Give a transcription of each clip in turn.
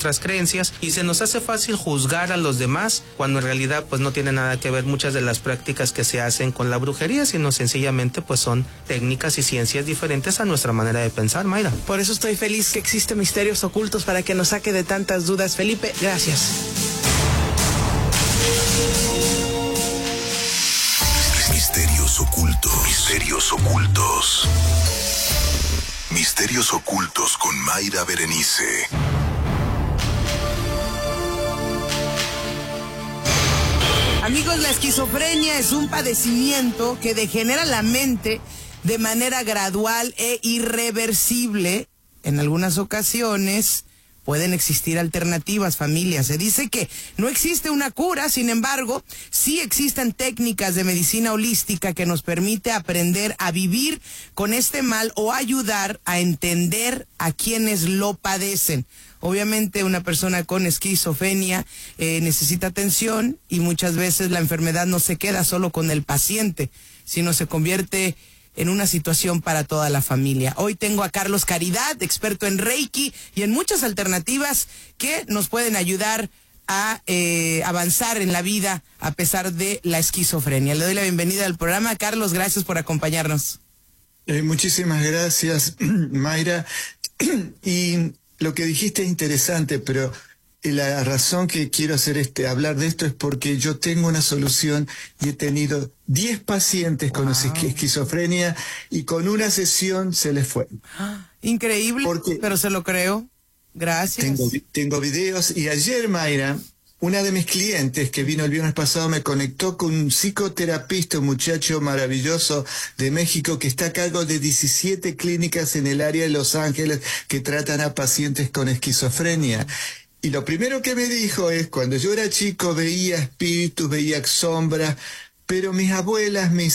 nuestras creencias y se nos hace fácil juzgar a los demás cuando en realidad pues no tiene nada que ver muchas de las prácticas que se hacen con la brujería, sino sencillamente pues son técnicas y ciencias diferentes a nuestra manera de pensar, Mayra. Por eso estoy feliz que existen Misterios Ocultos para que nos saque de tantas dudas. Felipe, gracias. Misterios ocultos. Misterios ocultos. Misterios ocultos con Mayra Berenice. Amigos, la esquizofrenia es un padecimiento que degenera la mente de manera gradual e irreversible. En algunas ocasiones pueden existir alternativas, familia. Se dice que no existe una cura, sin embargo, sí existen técnicas de medicina holística que nos permite aprender a vivir con este mal o ayudar a entender a quienes lo padecen. Obviamente una persona con esquizofrenia necesita atención y muchas veces la enfermedad no se queda solo con el paciente, sino se convierte en una situación para toda la familia. Hoy tengo a Carlos Caridad, experto en Reiki y en muchas alternativas que nos pueden ayudar a avanzar en la vida a pesar de la esquizofrenia. Le doy la bienvenida al programa. Carlos, gracias por acompañarnos. Muchísimas gracias, Mayra. Y lo que dijiste es interesante, pero la razón que quiero hablar de esto es porque yo tengo una solución y he tenido 10 pacientes con esquizofrenia y con una sesión se les fue. Increíble, pero se lo creo. Gracias. Tengo videos y ayer, Mayra, una de mis clientes que vino el viernes pasado me conectó con un psicoterapista, un muchacho maravilloso de México que está a cargo de 17 clínicas en el área de Los Ángeles que tratan a pacientes con esquizofrenia. Y lo primero que me dijo es, cuando yo era chico veía espíritus, veía sombras, pero mis abuelas, mis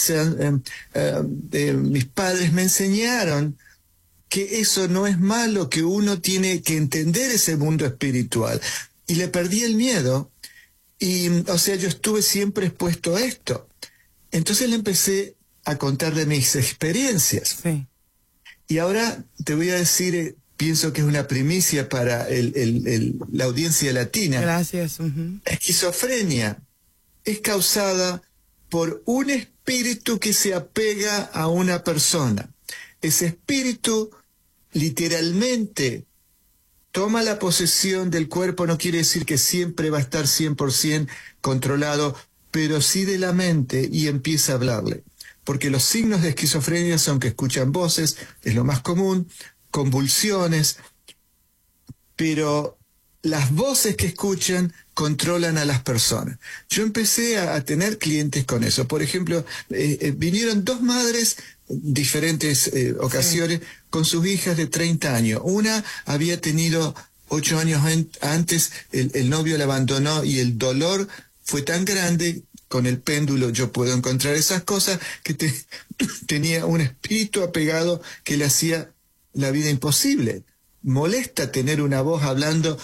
padres me enseñaron que eso no es malo, que uno tiene que entender ese mundo espiritual. Y le perdí el miedo, y yo estuve siempre expuesto a esto. Entonces le empecé a contar de mis experiencias. Sí. Y ahora te voy a decir... pienso que es una primicia para la audiencia latina. Gracias. La esquizofrenia es causada por un espíritu que se apega a una persona. Ese espíritu literalmente toma la posesión del cuerpo, no quiere decir que siempre va a estar 100% controlado, pero sí de la mente, y empieza a hablarle. Porque los signos de esquizofrenia son que escuchan voces, es lo más común, convulsiones, pero las voces que escuchan controlan a las personas. Yo empecé a tener clientes con eso. Por ejemplo, vinieron 2 madres, diferentes ocasiones, con sus hijas de 30 años. Una había tenido 8 años antes, el novio la abandonó y el dolor fue tan grande. Con el péndulo yo puedo encontrar esas cosas, que tenía un espíritu apegado que le hacía la vida imposible. Molesta tener una voz hablando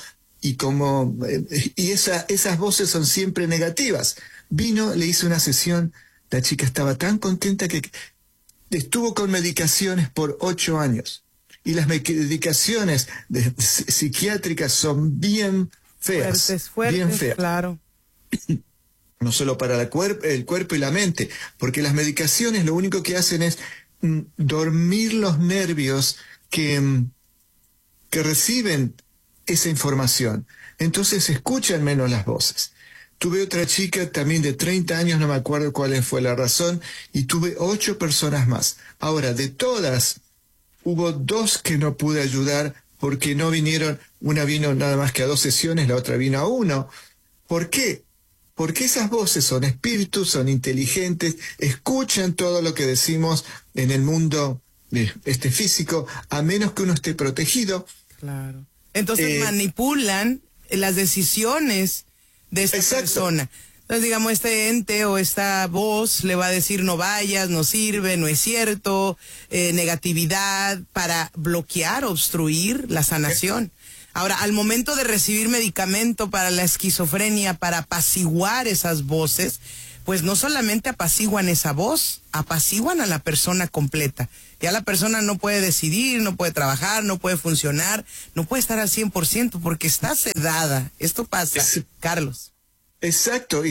y esas voces son siempre negativas. Vino, le hice una sesión, la chica estaba tan contenta que estuvo con medicaciones por 8 años. Y las medicaciones psiquiátricas son bien feas. Fuertes, bien feas. Claro. No solo para el cuerpo y la mente, porque las medicaciones lo único que hacen es dormir los nervios que reciben esa información. Entonces escuchan menos las voces. Tuve otra chica también de 30 años, no me acuerdo cuál fue la razón, y tuve 8 personas más. Ahora, de todas, hubo 2 que no pude ayudar porque no vinieron. Una vino nada más que a 2 sesiones, la otra vino a 1. ¿Por qué? Porque esas voces son espíritus, son inteligentes, escuchan todo lo que decimos en el mundo físico, a menos que uno esté protegido. Claro. Entonces manipulan las decisiones de esta persona. Entonces, digamos, este ente o esta voz le va a decir no vayas, no sirve, no es cierto, negatividad, para bloquear, obstruir la sanación. Ahora, al momento de recibir medicamento para la esquizofrenia, para apaciguar esas voces, pues no solamente apaciguan esa voz, apaciguan a la persona completa. Ya la persona no puede decidir, no puede trabajar, no puede funcionar, no puede estar al 100% porque está sedada. Esto pasa, Carlos. Exacto.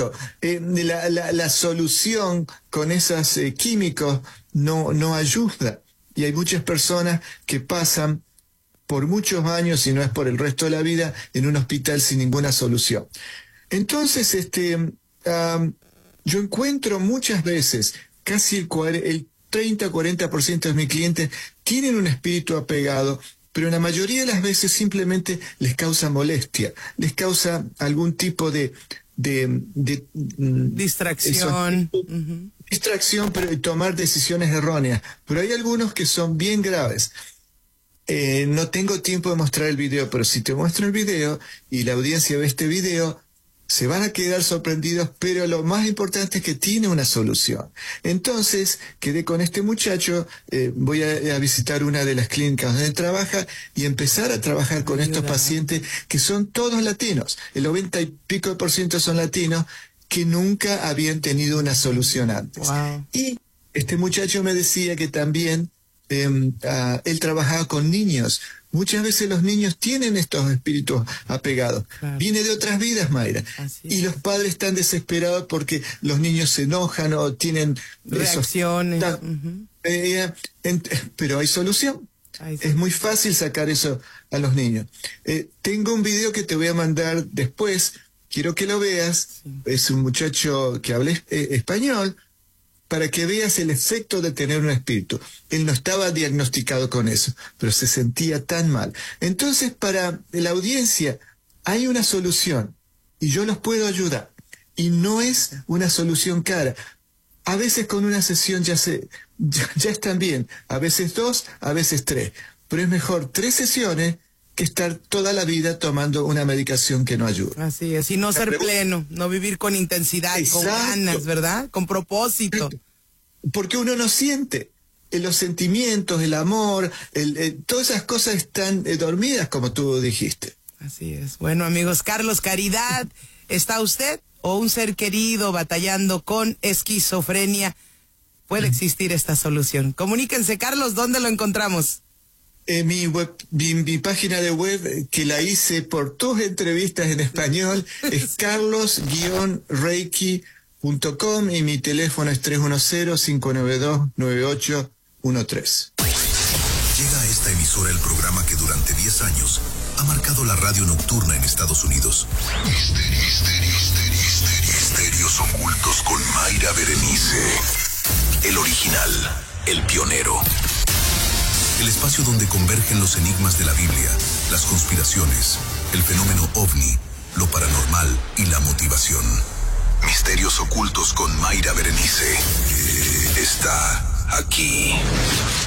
La solución con esos químicos no ayuda. Y hay muchas personas que pasan por muchos años, si no es por el resto de la vida, en un hospital sin ninguna solución. Entonces, yo encuentro muchas veces, casi el 30-40% de mis clientes tienen un espíritu apegado, pero la mayoría de las veces simplemente les causa molestia, les causa algún tipo de distracción. Distracción, pero y tomar decisiones erróneas. Pero hay algunos que son bien graves. No tengo tiempo de mostrar el video, pero si te muestro el video y la audiencia ve este video, se van a quedar sorprendidos, pero lo más importante es que tiene una solución. Entonces, quedé con este muchacho, voy a visitar una de las clínicas donde trabaja y empezar a trabajar con estos pacientes que son todos latinos. El 90 y pico % son latinos que nunca habían tenido una solución antes. Wow. Y este muchacho me decía que también él trabajaba con niños. Muchas veces los niños tienen estos espíritus apegados. Claro. Viene de otras vidas, Mayra. Y los padres están desesperados porque los niños se enojan o tienen reacciones. Pero hay solución. Es muy fácil sacar eso a los niños. Tengo un video que te voy a mandar después. Quiero que lo veas. Sí. Es un muchacho que habla español, para que veas el efecto de tener un espíritu. Él no estaba diagnosticado con eso, pero se sentía tan mal. Entonces, para la audiencia, hay una solución, y yo los puedo ayudar. Y no es una solución cara. A veces con una sesión ya están bien. A veces 2, a veces 3. Pero es mejor 3 sesiones que estar toda la vida tomando una medicación que no ayuda. Así es, y no ser pleno, no vivir con intensidad, con ganas, ¿verdad? Con propósito. Porque uno no siente. Los sentimientos, el amor, todas esas cosas están dormidas, como tú dijiste. Así es. Bueno, amigos, Carlos Caridad, ¿está usted o un ser querido batallando con esquizofrenia? Puede existir esta solución. Comuníquense, Carlos, ¿dónde lo encontramos? Mi página de web, que la hice por tus entrevistas en español, es carlos-reiki.com y mi teléfono es 310-592-9813. Llega a esta emisora el programa que durante 10 años ha marcado la radio nocturna en Estados Unidos. Misterios ocultos con Mayra Berenice. El original, el pionero. El espacio donde convergen los enigmas de la Biblia, las conspiraciones, el fenómeno ovni, lo paranormal y la motivación. Misterios ocultos con Mayra Berenice. Está aquí.